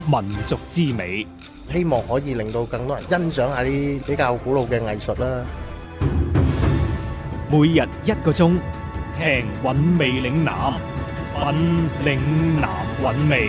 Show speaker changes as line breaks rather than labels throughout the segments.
民族之美，
希望可以令到更多人欣賞下啲比較古老嘅藝術啦。
每日1個鐘，聽韻味嶺南，韻嶺南韻味。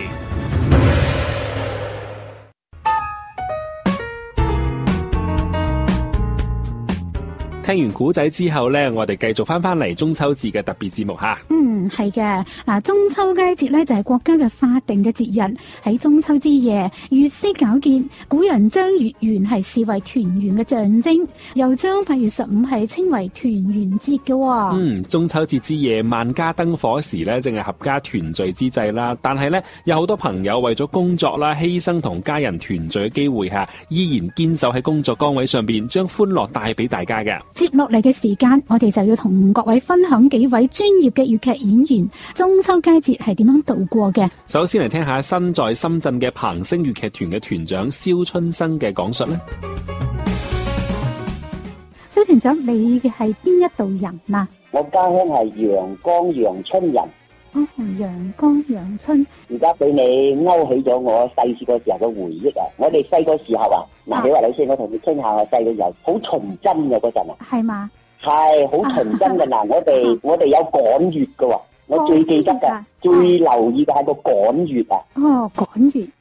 聽完古仔之後呢，我哋繼續翻嚟中秋節嘅特別節目吓。
係嘅。嗱，中秋佳節呢就係國家嘅法定嘅節日。喺中秋之夜，月色皎潔，古人將月圓係視為團圓嘅象徵，又將8月15係稱為團圓節嘅。
中秋節之夜，萬家燈火時呢，正係合家團聚之際啦。但係呢，有好多朋友為咗工作啦，犧牲同家人團聚嘅機會下，依然堅守喺工作崗位上邊，將歡樂帶俾大家嘅。
接落嚟嘅時間，我哋就要同各位分享幾位專業嘅粵劇演員中秋佳節係點樣度過嘅。
首先嚟聽下身在深圳嘅彭星粵劇團嘅團長蕭春生嘅講述咧。
蕭團長，你嘅係邊一度人啊？
我家鄉係陽江陽春人。
陽江陽春，
而家俾你勾起咗我細個時候嘅回憶啊！我哋細個時候啊，你話老師，我同你傾下我細個時候好純真嘅嗰陣啊，
係嘛？
係好純真嘅嗱，我哋有趕月嘅喎，我最記得嘅，最留意嘅係個趕月啊。
趕月。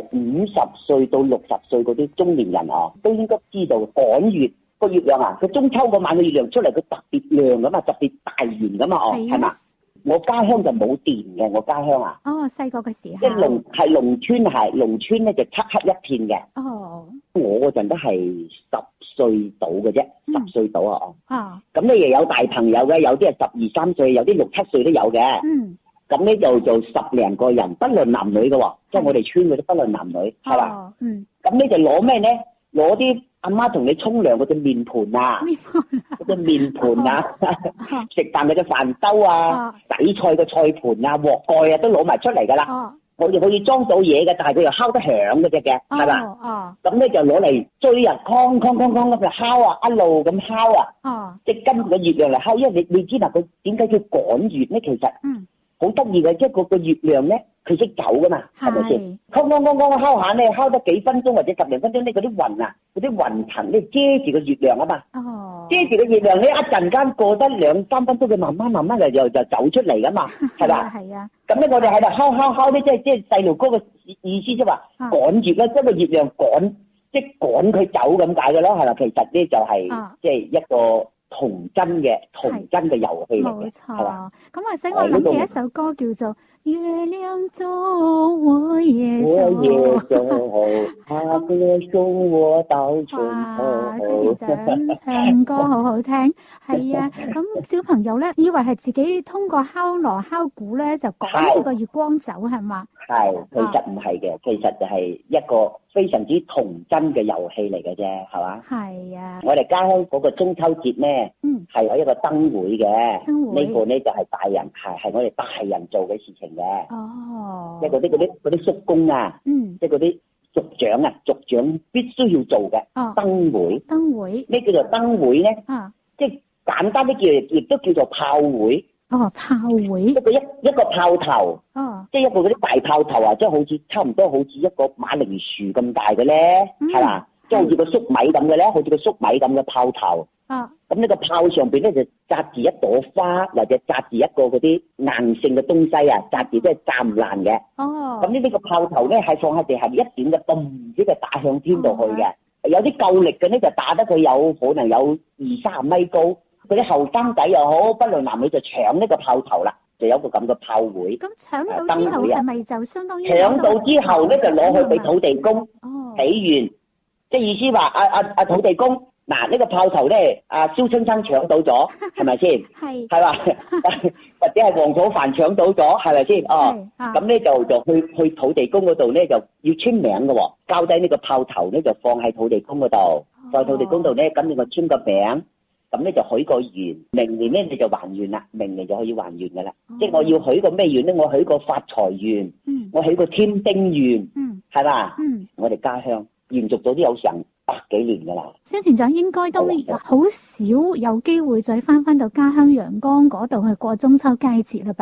50歲到60歲嗰啲中年人啊，都應該知道趕月個月亮啊，佢中秋嗰晚嘅月亮出嚟，佢特別亮噶嘛，特別大圓噶嘛，係嘛？我家鄉就冇電嘅，我家鄉啊。
細個嘅時候。
即係農村咧就漆黑一片嘅。我嗰陣都係10歲到嘅啫，10歲到啊。咁咧又有大朋友嘅，有啲係12、13歲，有啲6、7歲都有嘅。咁咧就10零個人，不論男女嘅喎，即係我哋村嗰啲不論男女，係嘛？咁咧就攞咩咧？攞啲阿媽同你沖涼嗰隻面盤啊，嗰隻面盤啊，食飯嗰隻飯兜啊，洗菜嘅菜盤啊，鑊蓋啊，都攞埋出嚟噶啦。我哋可以裝到嘢嘅，但係佢又敲得響嗰隻嘅，係嘛？咁咧就攞嚟追啊，哐哐哐哐咁就敲啊，一路咁敲啊，即係跟住個月亮嚟敲。因為你知嗱，佢點解叫趕月咧？其實好得意嘅，即係個月亮咧，佢識走噶嘛，係咪先？哐哐哐哐敲下咧，敲得幾分鐘或者10零分鐘咧，嗰啲雲啊，嗰啲雲層咧遮住個月亮啊嘛，遮住個月亮咧，一陣間過得2、3分鐘，佢慢慢就走出嚟噶嘛，係嘛？係啊。咁咧，我哋喺度敲咧，即係細路哥嘅意思，即係話趕月啦，即係個月亮趕，即係趕佢走咁解嘅咯，係啦。其實咧就係即係一個童真嘅遊戲嚟嘅，係嘛？
咁或者我諗起一首歌叫做《月亮中我也中》，
他歌送我到盡頭。
蕭團長唱歌好好聽，係啊！咁小朋友咧以為係自己通過敲鑼敲鼓咧就趕住個月光走，係嘛？係，
其實唔係嘅，其實就係一個非常之童真嘅遊戲嚟嘅啫，係嘛？係啊！我哋家鄉嗰個中秋節咧，係有一個燈會嘅，呢個咧就係大人係我哋大人做嘅事情嘅。即係嗰啲叔公啊，即係嗰啲族長必須要做嘅燈會。燈會咩叫做燈會咧？即係簡單啲叫，亦都叫做炮會。炮會，一個炮頭，即係一個嗰啲大炮頭啊，即係好似差唔多好似一個馬鈴薯咁大嘅咧，係嘛？即係好似個粟米咁嘅咧，好似個粟米咁嘅炮頭。咁呢個炮上邊咧就紮住一朵花，或者紮住一個嗰啲硬性嘅東西啊，紮住即係炸唔爛嘅。咁呢個炮頭咧係放喺地下一點嘅嘣，即係打向天度去嘅。有啲夠力嘅咧就打得佢有可能有20-30米高。嗰啲後生仔又好，不論男女就搶呢個炮頭啦，就有個咁嘅炮會。咁搶到之後係咪就相當於搶到之後咧就攞去俾土地公起完，即係意思話阿土地公嗱呢個炮頭咧，阿蕭春生搶到咗，係咪先？係嘛？或者係黃楚帆搶到咗，係咪先？咁咧就去土地公嗰度咧就要簽名嘅喎，交低呢個炮頭咧就放喺土地公嗰度，放喺土地公度咧，咁你個簽個名。咁咧就許個願，明年咧你就還願啦，明年就可以還願噶啦。即係我要許個咩願咧？我許個發財願，我許個添丁願，係嘛？我哋家鄉延續咗都有成100幾年噶啦。蕭團長應該都好少有機會再翻到家鄉陽江嗰度去過中秋佳節啦吧？好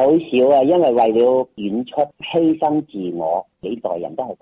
好少啊，因為為了演出犧牲自我，幾代人都係。